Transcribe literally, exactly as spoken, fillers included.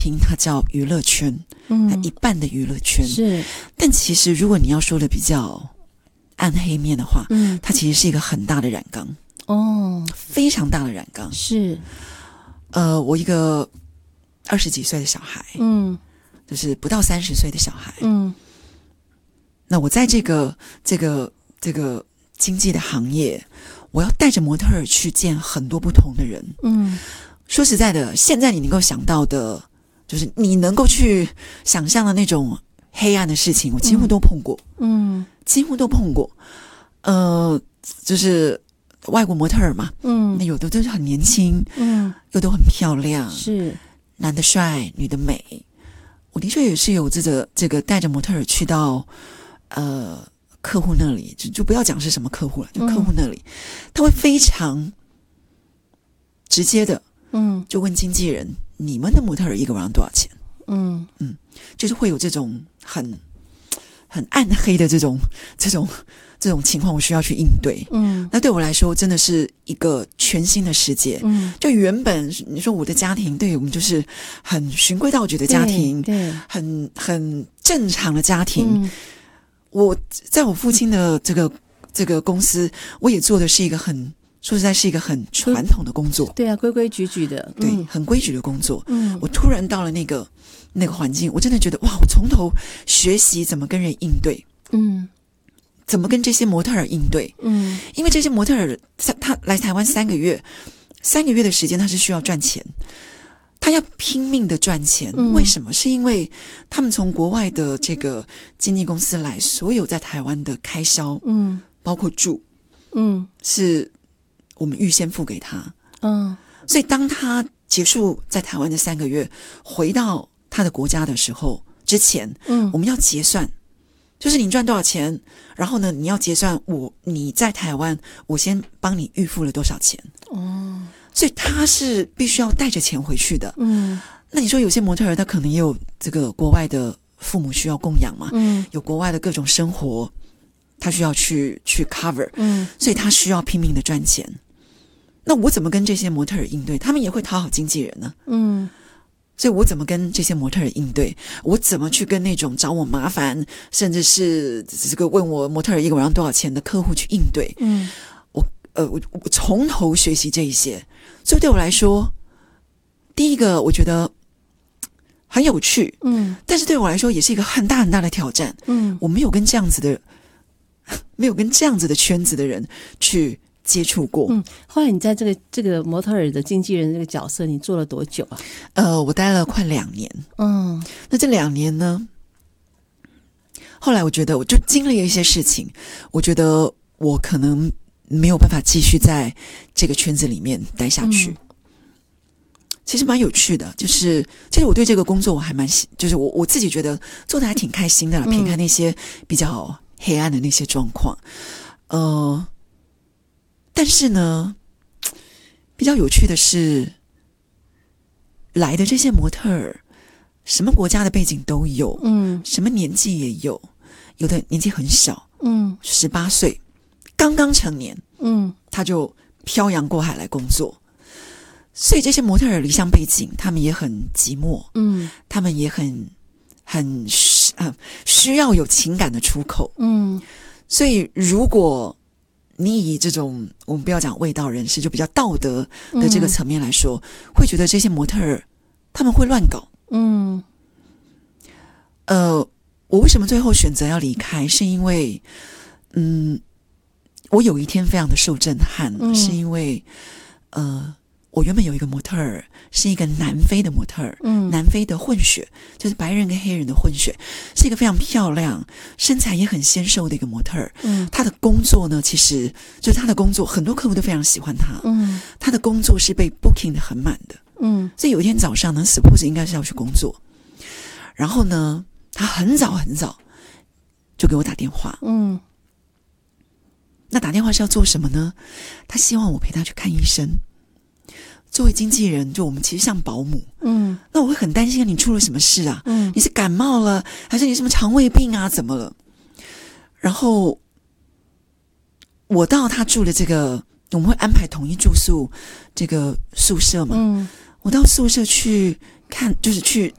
听它叫娱乐圈，嗯，它一半的娱乐圈是， 但其实如果你要说的比较暗黑面的话，嗯，它其实是一个很大的染缸哦，非常大的染缸。 是， 呃，我一个二十几岁的小孩，嗯，就是不到三十岁的小孩，嗯，那我在这个这个这个经济的行业，我要带着模特儿去见很多不同的人，嗯，说实在的，现在你能够想到的，就是你能够去想象的那种黑暗的事情，我几乎都碰过，嗯，几乎都碰过，呃，就是外国模特儿嘛，嗯，那有的都是很年轻，嗯，有的很漂亮， 是男的帅，女的美。我的确也是有这个这个带着模特儿去到呃客户那里，就就不要讲是什么客户了，就客户那里，嗯，他会非常直接的，嗯，就问经纪人，你们的模特儿一个晚上多少钱？嗯嗯，就是会有这种很很暗黑的这种这种这种情况，我需要去应对。嗯，那对我来说真的是一个全新的世界。嗯，就原本你说我的家庭，对我们就是很循规蹈矩的家庭， 对，对很很正常的家庭。嗯，我在我父亲的这个这个公司，我也做的是一个很。说实在是一个很传统的工作， 对啊，规规矩矩的， 对，嗯，很规矩的工作。嗯，我突然到了那个那个环境，我真的觉得哇，我从头学习怎么跟人应对，嗯，怎么跟这些模特儿应对，嗯，因为这些模特儿他他来台湾三个月，三个月的时间他是需要赚钱，他要拼命的赚钱，嗯，为什么？是因为他们从国外的这个经纪公司来，所有在台湾的开销，嗯，包括住，嗯，是。我们预先付给他，嗯，所以当他结束在台湾的三个月，回到他的国家的时候，之前，嗯，我们要结算，就是你赚多少钱，然后呢，你要结算我你在台湾，我先帮你预付了多少钱，哦，所以他是必须要带着钱回去的，嗯，那你说有些模特儿他可能也有这个国外的父母需要供养嘛，嗯，有国外的各种生活，他需要去去 cover，嗯，所以他需要拼命的赚钱。那我怎么跟这些模特儿应对？他们也会讨好经纪人呢。嗯，所以我怎么跟这些模特儿应对？我怎么去跟那种找我麻烦，甚至是这个问我模特儿一个晚上多少钱的客户去应对？嗯，我呃，我我从头学习这一些，所以对我来说，第一个我觉得很有趣，嗯，但是对我来说也是一个很大很大的挑战。嗯，我没有跟这样子的，没有跟这样子的圈子的人去。接触过， 嗯，后来你在这个这个模特儿的经纪人这个角色，你做了多久啊？ 呃，我待了快两年，嗯，那这两年呢，后来我觉得我就经历了一些事情，我觉得我可能没有办法继续在这个圈子里面待下去。嗯，其实蛮有趣的，就是其实我对这个工作我还蛮喜，就是我我自己觉得做的还挺开心的啦，撇开那些比较黑暗的那些状况，呃。但是呢，比较有趣的是，来的这些模特儿，什么国家的背景都有，嗯，什么年纪也有，有的年纪很小，嗯，十八岁，刚刚成年，嗯，他就漂洋过海来工作，所以这些模特儿离乡背景，他们也很寂寞，嗯，他们也很很啊需要有情感的出口，嗯，所以如果你以这种我们不要讲卫道人士，就比较道德的这个层面来说，嗯，会觉得这些模特儿他们会乱搞。嗯，呃，我为什么最后选择要离开？是因为，嗯，我有一天非常的受震撼，嗯，是因为，呃，我原本有一个模特儿，是一个南非的模特儿，嗯，南非的混血，就是白人跟黑人的混血，是一个非常漂亮、身材也很纤瘦的一个模特儿。嗯，她的工作呢，其实就是她的工作，很多客户都非常喜欢她。嗯，她的工作是被 booking 的很满的。嗯，所以有一天早上呢 ，suppose 应该是要去工作，然后呢，她很早很早就给我打电话。嗯，那打电话是要做什么呢？她希望我陪她去看医生。作为经纪人，就我们其实像保姆，嗯，那我会很担心你出了什么事啊？嗯，你是感冒了，还是你什么肠胃病啊？怎么了？然后我到他住的这个，我们会安排统一住宿这个宿舍嘛，嗯，我到宿舍去看，就是去